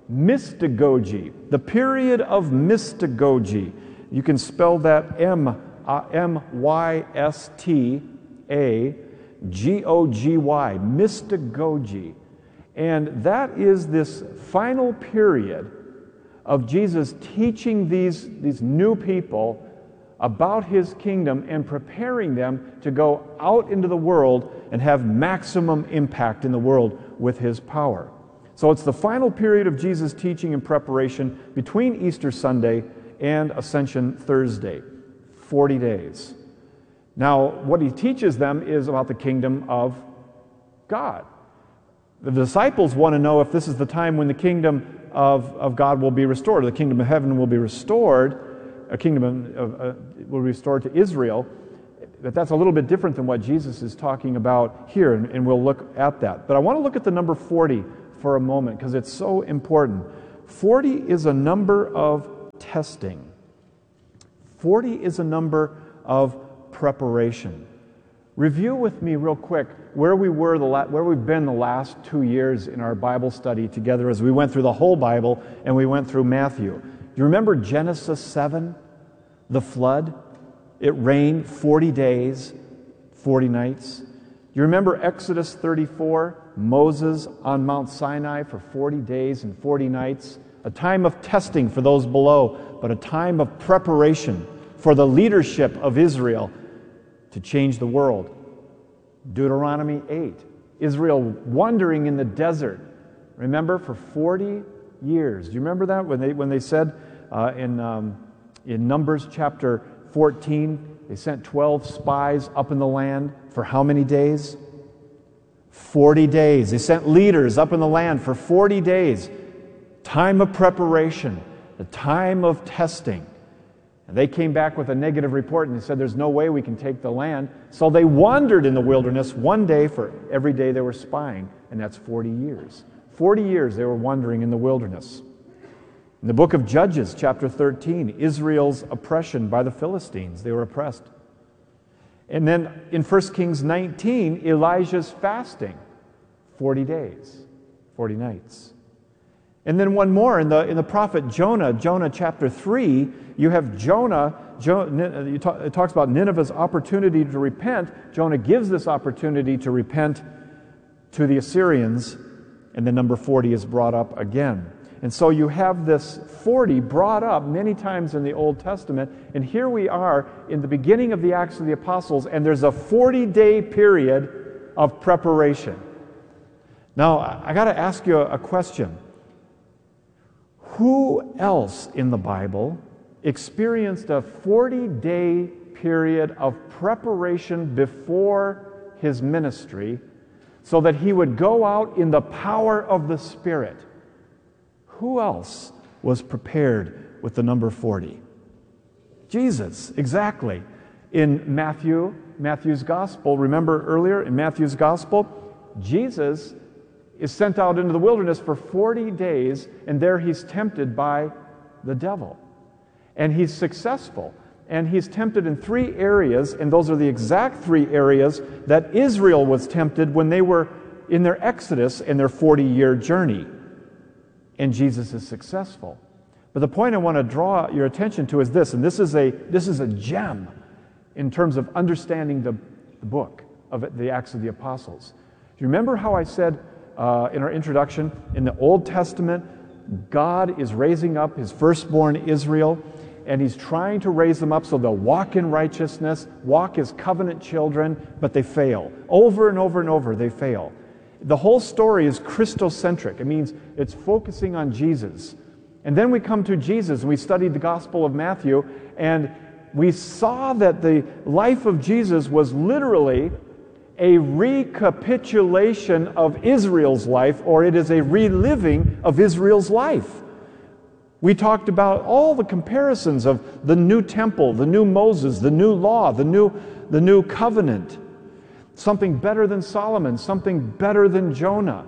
mystagogy, the period of mystagogy. You can spell that M, uh, M Y S T A G O G Y, mystagogy. And that is this final period of Jesus teaching these, these new people about his kingdom and preparing them to go out into the world and have maximum impact in the world with his power. So it's the final period of Jesus' teaching and preparation between Easter Sunday and Ascension Thursday, forty days. Now, what he teaches them is about the kingdom of God. The disciples want to know if this is the time when the kingdom of, of God will be restored, or the kingdom of heaven will be restored, a kingdom of, uh, will be restored to Israel. But that's a little bit different than what Jesus is talking about here, and, and we'll look at that. But I want to look at the number forty for a moment, because it's so important. forty is a number of testing. forty is a number of preparation. Review with me real quick where we were the la- where we've been the last two years in our Bible study together as we went through the whole Bible and we went through Matthew. Do you remember Genesis seven, the flood? It rained forty days, forty nights. Do you remember Exodus thirty-four, Moses on Mount Sinai for forty days and forty nights? A time of testing for those below, but a time of preparation for the leadership of Israel to change the world. Deuteronomy eight, Israel wandering in the desert. Remember, for forty years. Do you remember that when they when they said uh, in um, in Numbers chapter fourteen, they sent twelve spies up in the land for how many days? forty days. They sent leaders up in the land for forty days. Time of preparation, the time of testing. And they came back with a negative report and they said there's no way we can take the land. So they wandered in the wilderness one day for every day they were spying, and that's forty years. forty years they were wandering in the wilderness. In the book of Judges, chapter thirteen, Israel's oppression by the Philistines. They were oppressed. And then in First Kings nineteen, Elijah's fasting, forty days, forty nights. And then one more in the in the prophet Jonah, Jonah chapter three, you have Jonah, Jonah you talk, it talks about Nineveh's opportunity to repent. Jonah gives this opportunity to repent to the Assyrians, and then number forty is brought up again. And so you have this forty brought up many times in the Old Testament, and here we are in the beginning of the Acts of the Apostles, and there's a forty-day period of preparation. Now, I got to ask you a question. Who else in the Bible experienced a forty-day period of preparation before his ministry so that he would go out in the power of the Spirit? Who else was prepared with the number forty? Jesus, exactly. In Matthew, Matthew's Gospel, remember earlier in Matthew's Gospel, Jesus is sent out into the wilderness for forty days, and there he's tempted by the devil. And he's successful. And he's tempted in three areas, and those are the exact three areas that Israel was tempted when they were in their exodus in their forty-year journey. And Jesus is successful. But the point I want to draw your attention to is this, and this is a this is a gem in terms of understanding the, the book of the Acts of the Apostles. Do you remember how I said uh, in our introduction, in the Old Testament, God is raising up his firstborn Israel, and he's trying to raise them up so they'll walk in righteousness, walk as covenant children, but they fail. Over and over and over, they fail. The whole story is Christocentric. It means it's focusing on Jesus. And then we come to Jesus, and we studied the Gospel of Matthew, and we saw that the life of Jesus was literally a recapitulation of Israel's life, or it is a reliving of Israel's life. We talked about all the comparisons of the new temple, the new Moses, the new law, the new, the new covenant. Something better than Solomon, something better than Jonah.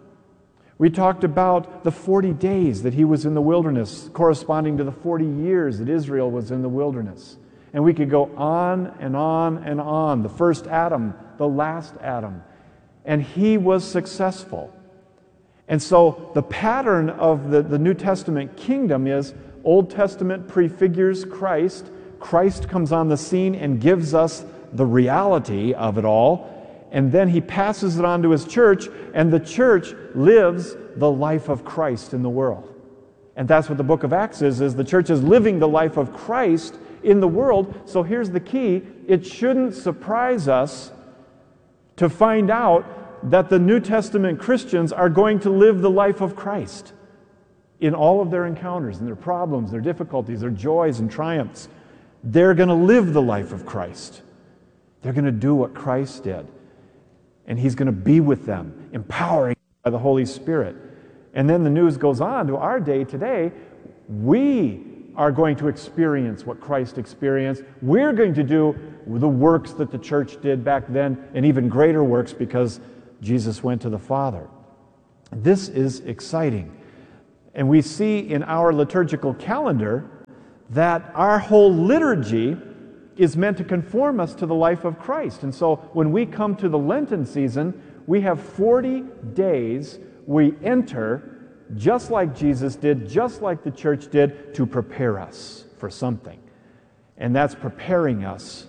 We talked about the forty days that he was in the wilderness, corresponding to the forty years that Israel was in the wilderness. And we could go on and on and on. The first Adam, the last Adam. And he was successful. And so the pattern of the, the New Testament kingdom is Old Testament prefigures Christ. Christ comes on the scene and gives us the reality of it all. And then he passes it on to his church, and the church lives the life of Christ in the world. And that's what the book of Acts is, is the church is living the life of Christ in the world. So here's the key. It shouldn't surprise us to find out that the New Testament Christians are going to live the life of Christ in all of their encounters and their problems, their difficulties, their joys and triumphs. They're going to live the life of Christ. They're going to do what Christ did. And He's going to be with them, empowering by the Holy Spirit. And then the news goes on to our day today. We are going to experience what Christ experienced. We're going to do the works that the church did back then, and even greater works because Jesus went to the Father. This is exciting. And we see in our liturgical calendar that our whole liturgy is meant to conform us to the life of Christ. And so when we come to the Lenten season, we have forty days we enter just like Jesus did, just like the church did, to prepare us for something. And that's preparing us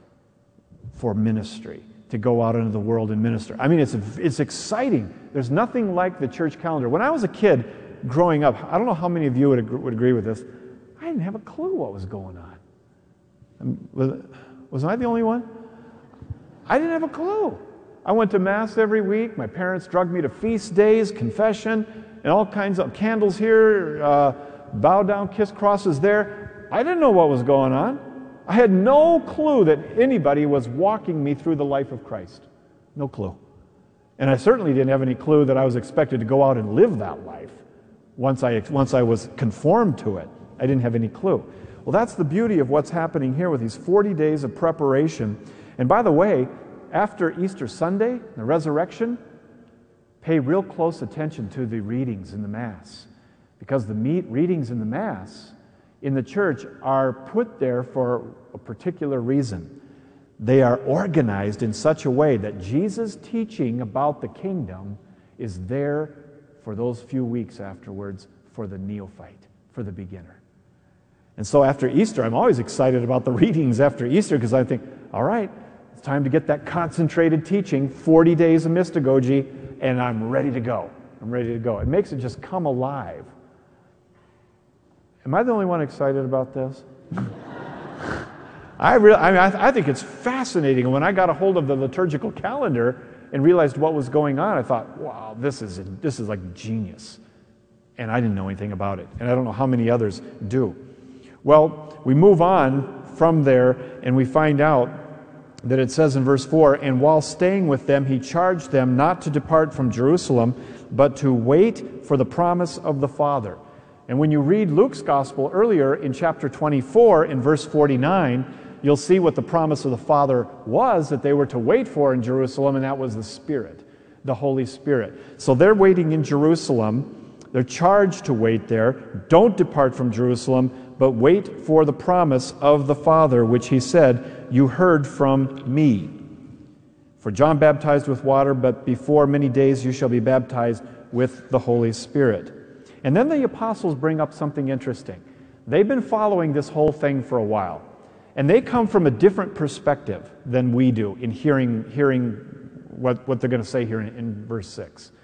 for ministry, to go out into the world and minister. I mean, it's it's exciting. There's nothing like the church calendar. When I was a kid growing up, I don't know how many of you would agree, would agree with this, I didn't have a clue what was going on. I mean, was, was I the only one? I didn't have a clue. I went to Mass every week. My parents drugged me to feast days, confession, and all kinds of candles here, uh, bow down, kiss crosses there. I didn't know what was going on. I had no clue that anybody was walking me through the life of Christ. No clue. And I certainly didn't have any clue that I was expected to go out and live that life once I, once I was conformed to it. I didn't have any clue. Well, that's the beauty of what's happening here with these forty days of preparation. And by the way, after Easter Sunday, the resurrection, pay real close attention to the readings in the Mass, because the meat readings in the Mass in the church are put there for a particular reason. They are organized in such a way that Jesus' teaching about the kingdom is there for those few weeks afterwards for the neophyte, for the beginner. And so after Easter, I'm always excited about the readings after Easter, because I think, all right, it's time to get that concentrated teaching, forty days of mystagogy, and I'm ready to go. I'm ready to go. It makes it just come alive. Am I the only one excited about this? I, really, I, mean, I, I think it's fascinating. When I got a hold of the liturgical calendar and realized what was going on, I thought, wow, this is, this is like genius. And I didn't know anything about it. And I don't know how many others do. Well, we move on from there and we find out that it says in verse four, and while staying with them, he charged them not to depart from Jerusalem, but to wait for the promise of the Father. And when you read Luke's gospel earlier in chapter twenty-four, in verse forty-nine, you'll see what the promise of the Father was that they were to wait for in Jerusalem, and that was the Spirit, the Holy Spirit. So they're waiting in Jerusalem. They're charged to wait there. Don't depart from Jerusalem, but wait for the promise of the Father, which he said, you heard from me. For John baptized with water, but before many days you shall be baptized with the Holy Spirit. And then the apostles bring up something interesting. They've been following this whole thing for a while, and they come from a different perspective than we do in hearing, hearing what, what they're going to say here in, in verse six.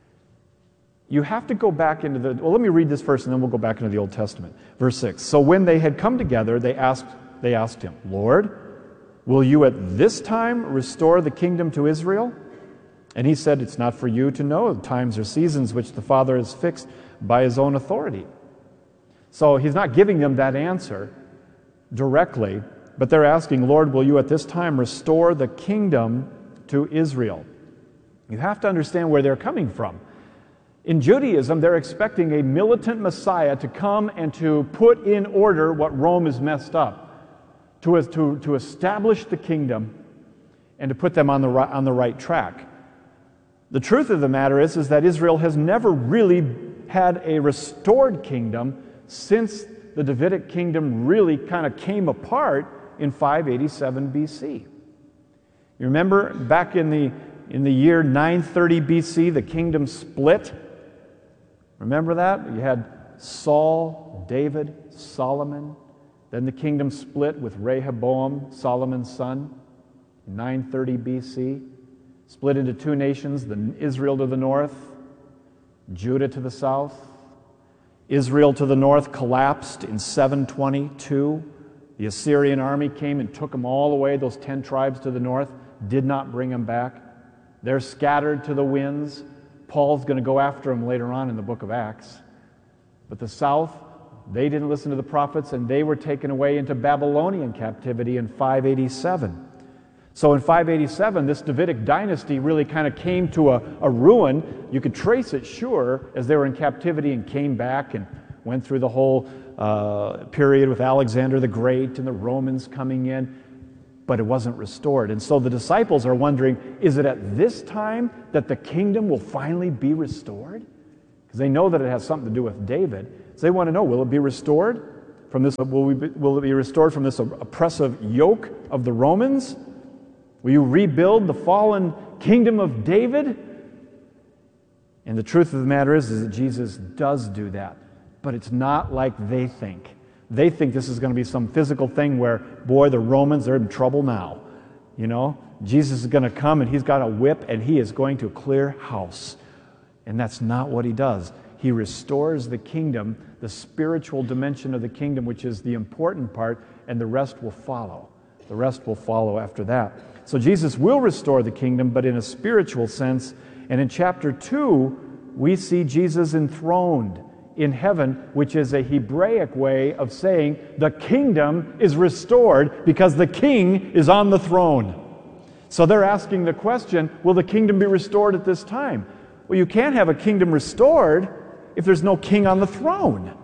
You have to go back into the, well, let me read this first and then we'll go back into the Old Testament. Verse six, so when they had come together, they asked, they asked him, Lord, will you at this time restore the kingdom to Israel? And he said, it's not for you to know the times or seasons which the Father has fixed by his own authority. So he's not giving them that answer directly, but they're asking, Lord, will you at this time restore the kingdom to Israel? You have to understand where they're coming from. In Judaism, they're expecting a militant Messiah to come and to put in order what Rome has messed up, to, to, to establish the kingdom and to put them on the, on the right track. The truth of the matter is, is that Israel has never really had a restored kingdom since the Davidic kingdom really kind of came apart in five eighty-seven B C. You remember back in the, in the year nine thirty B C, the kingdom split. Remember that? You had Saul, David, Solomon. Then the kingdom split with Rehoboam, Solomon's son, in nine thirty B C. Split into two nations, the Israel to the north, Judah to the south. Israel to the north collapsed in seven twenty-two. The Assyrian army came and took them all away, those ten tribes to the north, did not bring them back. They're scattered to the winds. Paul's going to go after them later on in the book of Acts. But the south, they didn't listen to the prophets, and they were taken away into Babylonian captivity in five eighty-seven. So in five eighty-seven, this Davidic dynasty really kind of came to a, a ruin. You could trace it, sure, as they were in captivity and came back and went through the whole uh, period with Alexander the Great and the Romans coming in, but it wasn't restored. And so the disciples are wondering, is it at this time that the kingdom will finally be restored? Because they know that it has something to do with David. So they want to know, will it be restored from this? Will, we be, will it be restored from this oppressive yoke of the Romans? Will you rebuild the fallen kingdom of David? And the truth of the matter is, is that Jesus does do that. But it's not like they think. They think this is going to be some physical thing where, boy, the Romans, they're in trouble now. You know, Jesus is going to come and he's got a whip and he is going to clear house. And that's not what he does. He restores the kingdom, the spiritual dimension of the kingdom, which is the important part, and the rest will follow. The rest will follow after that. So Jesus will restore the kingdom, but in a spiritual sense. And in chapter two, we see Jesus enthroned in heaven, which is a Hebraic way of saying the kingdom is restored because the king is on the throne. So they're asking the question, will the kingdom be restored at this time? Well, you can't have a kingdom restored if there's no king on the throne.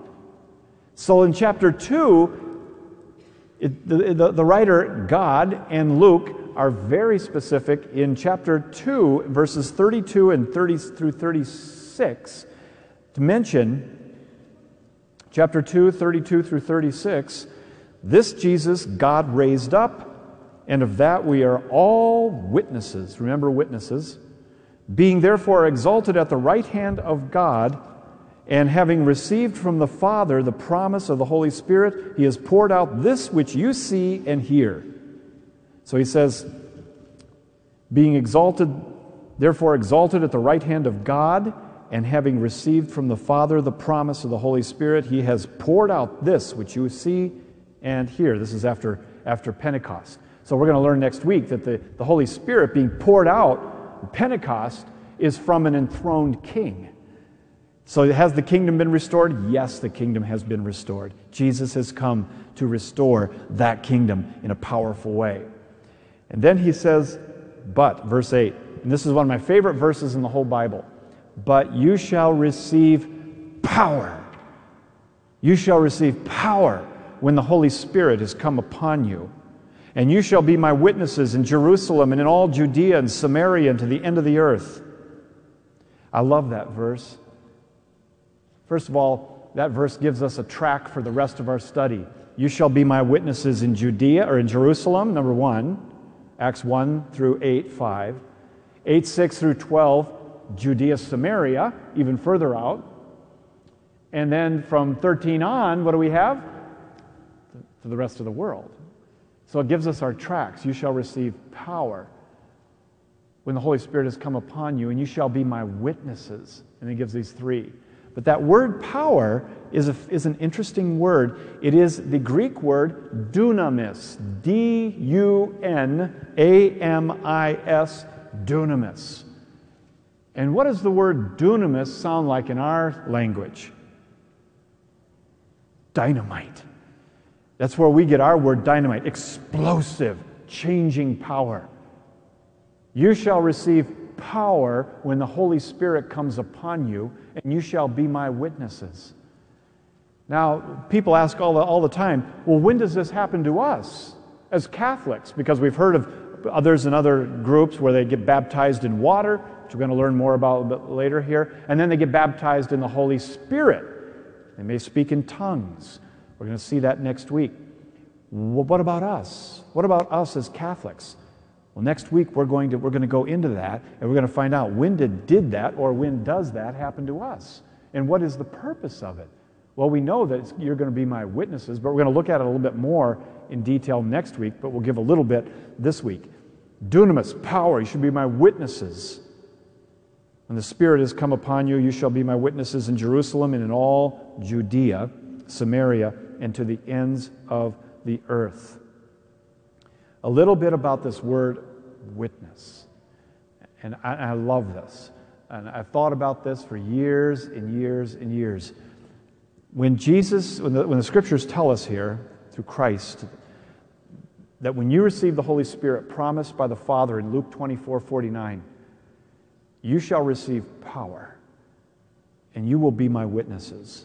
So in chapter two, it, the, the, the writer God and Luke are very specific in chapter two, verses thirty-two and thirty through thirty-six, to mention chapter two, thirty-two through thirty-six, this Jesus God raised up, and of that we are all witnesses. Remember, witnesses. Being therefore exalted at the right hand of God, and having received from the Father the promise of the Holy Spirit, he has poured out this which you see and hear. So he says, being exalted, therefore exalted at the right hand of God, and having received from the Father the promise of the Holy Spirit, he has poured out this which you see and hear. This is after, after Pentecost. So we're going to learn next week that the, the Holy Spirit being poured out, Pentecost, is from an enthroned king. So has the kingdom been restored? Yes, the kingdom has been restored. Jesus has come to restore that kingdom in a powerful way. And then he says, but, verse eight, and this is one of my favorite verses in the whole Bible, but you shall receive power. You shall receive power when the Holy Spirit has come upon you. And you shall be my witnesses in Jerusalem and in all Judea and Samaria and to the end of the earth. I love that verse. First of all, that verse gives us a track for the rest of our study. You shall be my witnesses in Judea, or in Jerusalem, number one, Acts one through eight, five. eight, six through twelve, Judea, Samaria, even further out. And then from thirteen on, what do we have? To the rest of the world. So it gives us our tracks. You shall receive power when the Holy Spirit has come upon you, and you shall be my witnesses. And he gives these three. But that word power is, a, is an interesting word. It is the Greek word dunamis, D U N A M I S, dunamis. And what does the word dunamis sound like in our language? Dynamite. That's where we get our word dynamite, explosive, changing power. You shall receive power when the Holy Spirit comes upon you, and you shall be my witnesses. Now, people ask all the, all the time, well, when does this happen to us as Catholics? Because we've heard of others in other groups where they get baptized in water, which we're going to learn more about a bit later here, and then they get baptized in the Holy Spirit. They may speak in tongues. We're going to see that next week. Well, what about us? What about us as Catholics? Well, next week we're going to we're going to go into that, and we're going to find out when did, did that or when does that happen to us? And what is the purpose of it? Well, we know that it's, you're going to be my witnesses, but we're going to look at it a little bit more in detail next week, but we'll give a little bit this week. Dunamis, power, you should be my witnesses. When the Spirit has come upon you, you shall be my witnesses in Jerusalem and in all Judea, Samaria, and to the ends of the earth. A little bit about this word witness. And I, I love this. And I've thought about this for years and years and years. When Jesus, when the, when the scriptures tell us here, through Christ, that when you receive the Holy Spirit promised by the Father in Luke twenty-four forty-nine, you shall receive power, and you will be my witnesses.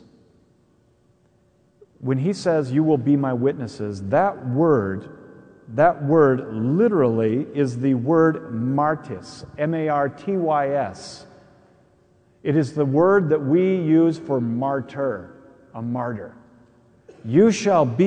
When he says you will be my witnesses, that word, that word literally is the word martys, M A R T Y S. It is the word that we use for martyr, a martyr. You shall be